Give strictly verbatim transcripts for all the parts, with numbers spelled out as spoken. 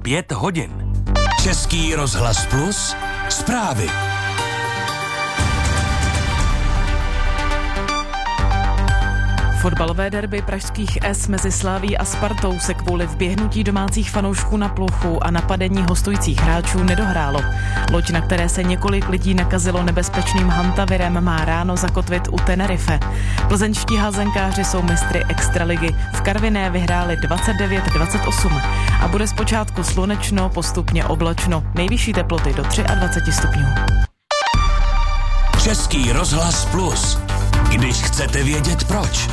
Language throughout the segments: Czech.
pět hodin. Český rozhlas Plus, zprávy. Fotbalové derby pražských S mezi Slavií a Spartou se kvůli vběhnutí domácích fanoušků na plochu a napadení hostujících hráčů nedohrálo. Loď, na které se několik lidí nakazilo nebezpečným hantavirem, má ráno zakotvit u Tenerife. Plzeňští házenkáři jsou mistry extraligy. V Karviné vyhráli dvacet devět dvacet osm a bude zpočátku slunečno, postupně oblačno. Nejvyšší teploty do dvacet tři stupňů. Český rozhlas Plus. Když chcete vědět proč.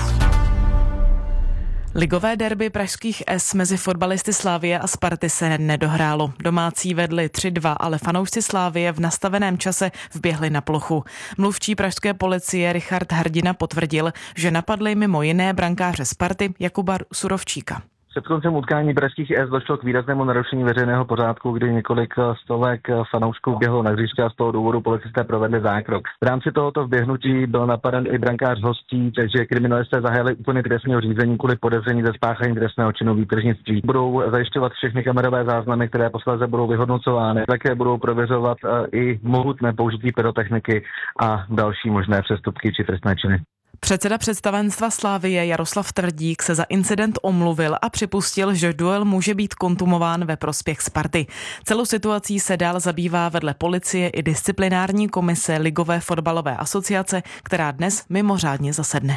Ligové derby pražských S mezi fotbalisty Slavie a Sparty se nedohrálo. Domácí vedli tři dva, ale fanoušci Slavie v nastaveném čase vběhli na plochu. Mluvčí pražské policie Richard Hrdina potvrdil, že napadli mimo jiné brankáře Sparty Jakuba Surovčíka. Před koncem utkání pražských S došlo k výraznému narušení veřejného pořádku, kdy několik stovek fanoušků běhlo na hřiště a z toho důvodu policisté provedli zákrok. V rámci tohoto vběhnutí byl napaden i brankář hostí, takže kriminalisté zahájili úplný trestního řízení kvůli podezření ze spáchání trestného činu výtržnictví. Budou zajišťovat všechny kamerové záznamy, které posléze budou vyhodnocovány. Také budou prověřovat i mohutné použití pyrotechniky a další možné přestupky či trestné činy. Předseda představenstva Slavie Jaroslav Tvrdík se za incident omluvil a připustil, že duel může být kontumován ve prospěch Sparty. Celou situací se dál zabývá vedle policie i disciplinární komise Ligové fotbalové asociace, která dnes mimořádně zasedne.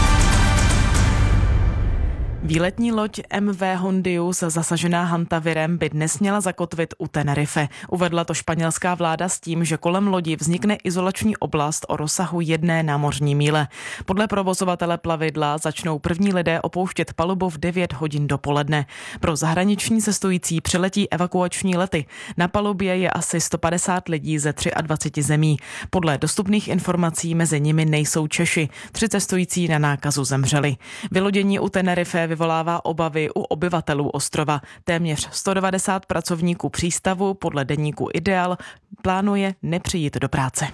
Výletní loď M V Hondius zasažená hantavirem by dnes měla zakotvit u Tenerife. Uvedla to španělská vláda s tím, že kolem lodi vznikne izolační oblast o rozsahu jedné námořní míle. Podle provozovatele plavidla začnou první lidé opouštět palubu v devět hodin dopoledne. Pro zahraniční cestující přiletí evakuační lety. Na palubě je asi sto padesát lidí ze dvacet tři zemí. Podle dostupných informací mezi nimi nejsou Češi. Tři cestující na nákazu zemřeli. Vylodění u Tenerife vyvolává obavy u obyvatelů ostrova. Téměř sto devadesát pracovníků přístavu podle deníku Ideal plánuje nepřijít do práce.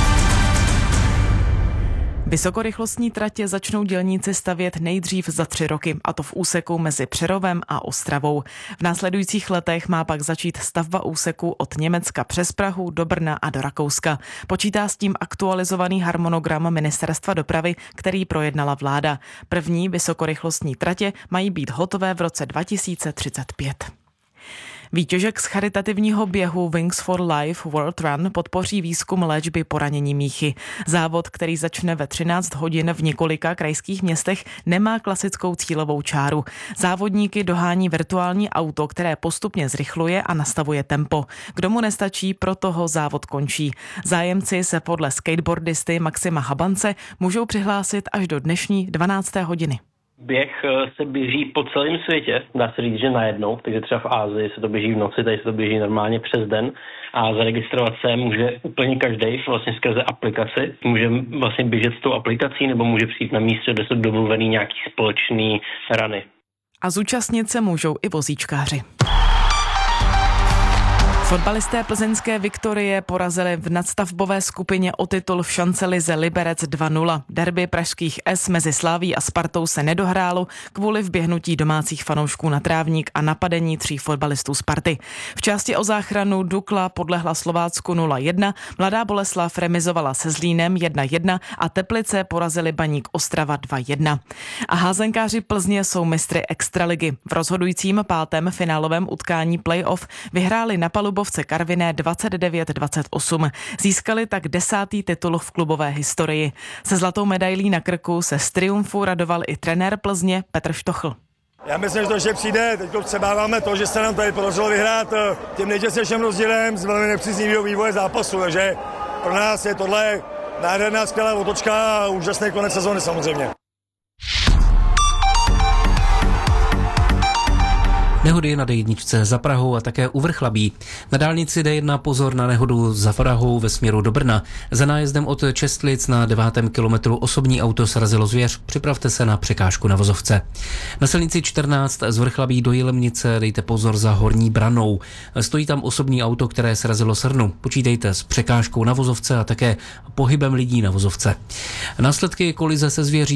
Vysokorychlostní tratě začnou dělníci stavět nejdřív za tři roky, a to v úseku mezi Přerovem a Ostravou. V následujících letech má pak začít stavba úseku od Německa přes Prahu do Brna a do Rakouska. Počítá s tím aktualizovaný harmonogram Ministerstva dopravy, který projednala vláda. První vysokorychlostní tratě mají být hotové v roce dva tisíce třicet pět. Výtěžek z charitativního běhu Wings for Life World Run podpoří výzkum léčby poranění míchy. Závod, který začne ve třináct hodin v několika krajských městech, nemá klasickou cílovou čáru. Závodníky dohání virtuální auto, které postupně zrychluje a nastavuje tempo. Kdo mu nestačí, pro toho závod končí. Zájemci se podle skateboardisty Maxima Habance můžou přihlásit až do dnešní dvanácté hodiny. Běh se běží po celém světě, dá se říct, že najednou, takže třeba v Ázii se to běží v noci, tady se to běží normálně přes den a zaregistrovat se může úplně každý vlastně skrze aplikaci. Může vlastně běžet s tou aplikací nebo může přijít na místě, kde jsou domluvený nějaký společný rany. A zúčastnit se můžou i vozíčkáři. Fotbalisté plzeňské Viktorie porazili v nadstavbové skupině o titul v šancelize Liberec dva nula. Derby pražských S mezi Slavií a Spartou se nedohrálo kvůli vběhnutí domácích fanoušků na trávník a napadení tří fotbalistů Sparty. V části o záchranu Dukla podlehla Slovácku nula jedna, Mladá Boleslav remizovala se Zlínem jedna jedna a Teplice porazili Baník Ostrava dva jedna. A házenkáři Plzně jsou mistry extraligy. V rozhodujícím pátém finálovém utkání playoff vyhráli na palubu Bovce Karviné dvacet devět dvacet osm. Získali tak desátý titul v klubové historii. Se zlatou medailí na krku se z triumfu radoval i trenér Plzně Petr Štochl. Já myslím, že to ještě přijde. Teď přebáváme to, že se nám tady podařilo vyhrát tím nejtěsnějším rozdílem z velmi nepříznivého vývoje zápasu. Takže pro nás je tohle nádherná skvělá otočka a úžasný konec sezóny samozřejmě. Nehody na dé jedna za Prahou a také u Vrchlabí. Na dálnici dé jedna pozor na nehodu za Prahou ve směru do Brna. Za nájezdem od Čestlic na devátém kilometru osobní auto srazilo zvěř. Připravte se na překážku na vozovce. Na silnici čtrnáct z Vrchlabí do Jilemnice dejte pozor za Horní Branou. Stojí tam osobní auto, které srazilo srnu. Počítejte s překážkou na vozovce a také pohybem lidí na vozovce. Následky kolize se zvěří